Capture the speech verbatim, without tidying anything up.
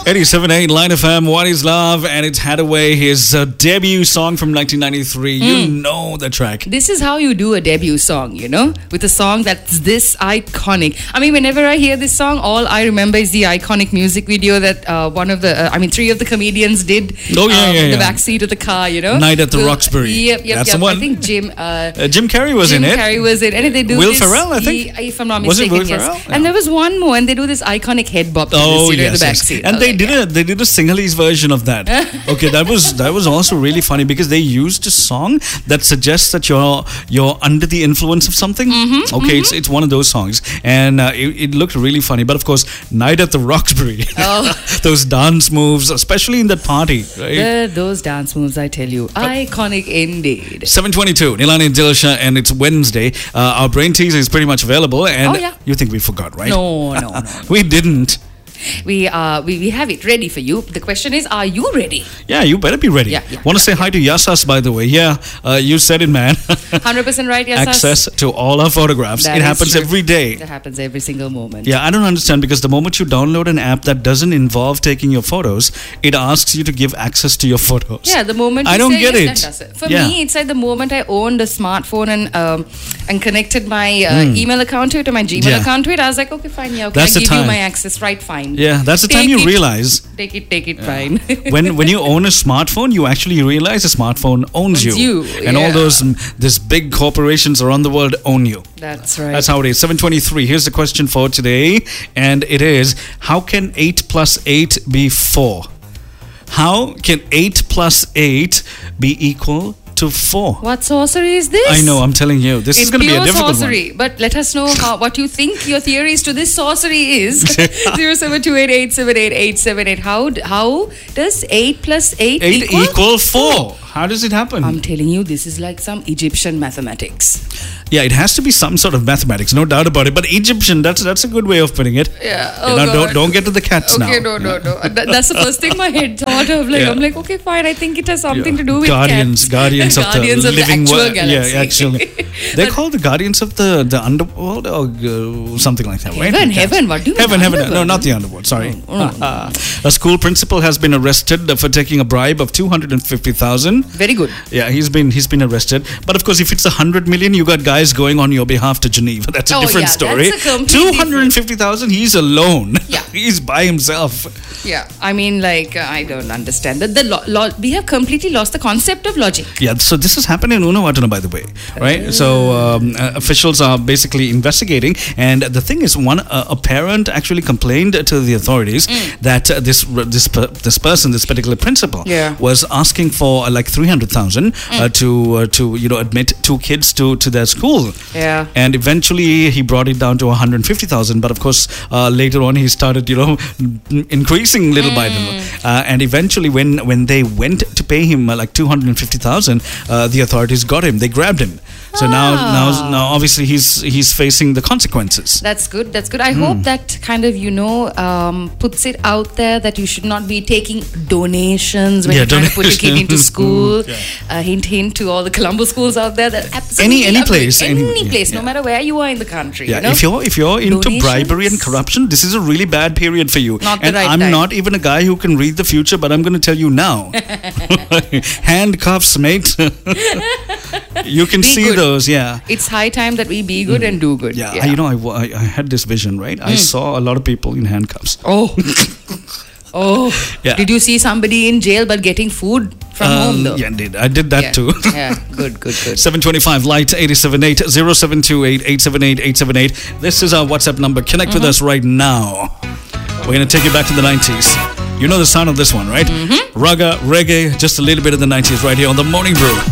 eighty-seven point eight Line F M, What Is Love? And it's Hadaway, his uh, debut song from nineteen ninety-three. Mm. You know the track. This is how you do a debut song, you know? With a song that's this iconic. I mean, whenever I hear this song, all I remember is the iconic music video that uh, one of the, uh, I mean, three of the comedians did. Oh, yeah, um, yeah, in yeah. the backseat of the car, you know? Night at the Will, Roxbury. Yep, yep, That's yep. the one. I think Jim... Uh, uh, Jim Carrey was Jim in it. Jim Carrey was in it. And they do Will this, Ferrell, I think. If I'm not was mistaken, it Will yes. Ferrell? And yeah. there was one more, and they do this iconic head bop. Oh, this, you know, yes, in the yes. backseat. And they like, did yeah. a they did a Sinhalese version of that. Okay, that was that was also really funny because they used a song that suggests that you're you're under the influence of something. Mm-hmm, okay, mm-hmm. it's it's one of those songs, and uh, it, it looked really funny. But of course, Night at the Roxbury, oh. those dance moves, especially in that party, right? The, those dance moves, I tell you, iconic indeed. seven twenty-two, Nilani Dilsha, and it's Wednesday. Uh, our brain teaser is pretty much available, and oh, yeah. you think we forgot, right? No, no, no. We didn't. We, uh, we we have it ready for you. The question is, are you ready? Yeah, you better be ready. Yeah, yeah, Want to yeah, say hi to Yasas, by the way. Yeah, uh, you said it, man. one hundred percent right, yes. Access to all our photographs. That it is happens true. every day. That happens every single moment. Yeah, I don't understand because the moment you download an app that doesn't involve taking your photos, it asks you to give access to your photos. Yeah, the moment you I don't say get yes, it. that does it. For Yeah. me, it's like the moment I owned a smartphone and um, and connected my uh, Mm. email account to it or my Gmail Yeah. account to it, I was like, okay, fine, yeah, okay, That's I the give you time. my access, right, fine. Yeah, that's the Take time you it. realize. Take it, take it, fine. when when you own a smartphone, you actually realize a smartphone owns Owns you, you, and all yeah. those um, these big corporations around the world own you. That's right. That's how it is. seven twenty-three. Here's the question for today, and it is: how can eight plus eight be four? How can eight plus eight be equal to four? What sorcery is this? I know. I'm telling you, this It's is going to be a pure difficult sorcery, one. but let us know how, what you think your theories to this sorcery is. zero seven two eight eight seven eight eight seven eight. How d- how does eight plus eight, Eight equal? equal four. How does it happen? I'm telling you, this is like some Egyptian mathematics. Yeah, it has to be some sort of mathematics, no doubt about it. But Egyptian, that's that's a good way of putting it. Yeah. You Oh know, God. don't don't get to the cats now. Okay, no, no, no. That, that's the first thing my head thought of. Like, Yeah. I'm like, okay, fine. I think it has something Yeah. to do with guardians, cats. guardians of Guardians the of the living actual world. galaxy. Yeah, actually, they're But- called the guardians of the the underworld or uh, something like that, right? Heaven, Cats. heaven. What do you mean Heaven, heaven. No, underworld? not the underworld. Sorry. Oh, no, no, Uh, a school principal has been arrested for taking a bribe of two hundred and fifty thousand. Very good. Yeah, he's been he's been arrested. But of course, if it's a hundred million, you got guys going on your behalf to Geneva. That's a Oh, different yeah, story. that's a completely Two hundred and fifty thousand. He's alone. Yeah. he's by himself. Yeah. I mean, like, uh, I don't understand. The, the lo- lo- we have completely lost the concept of logic. Yeah, so this has happened in Unawatana, by the way, right? So um, uh, officials are basically investigating, and the thing is, one uh, a parent actually complained to the authorities Mm. that uh, this this per- this person, this particular principal, Yeah. was asking for uh, like three hundred thousand uh, to uh, to you know admit two kids to to their school. Yeah. And eventually he brought it down to one hundred fifty thousand. But of course, uh, later on he started, you know, increasing little by little. Uh, and eventually, when when they went to pay him uh, like two hundred fifty thousand, uh, the authorities got him. They grabbed him. So now, now, now, obviously, he's he's facing the consequences. That's good. That's good. I hope that kind of, you know, um, puts it out there that you should not be taking donations when Yeah, you're trying to put your kid into donations. school. Yeah. Uh, hint, hint to all the Colombo schools out there. That absolutely any agree. place, any, any- place, yeah, no yeah. matter where you are in the country. Yeah, you know? if you're if you're into Donations? bribery and corruption, this is a really bad period for you. Not the and right I'm time. not even a guy who can read the future, but I'm going to tell you now. Handcuffs, mate. You can Be see good. those, yeah. It's high time that we be good and do good. Yeah, I- you know, I, wa- I, I had this vision, right? I saw a lot of people in handcuffs. Oh. Oh. Yeah. Did you see somebody in jail but getting food from home Um, though? Yeah, I did. I did that Yeah. too. Yeah. Good, good, good. seven twenty-five Light eight seven eight zero seven two eight eight seven eight eight seven eight. This is our WhatsApp number. Connect with us right now. We're going to take you back to the nineties. You know the sound of this one, right? Raga, reggae, just a little bit of the nineties right here on The Morning Brew.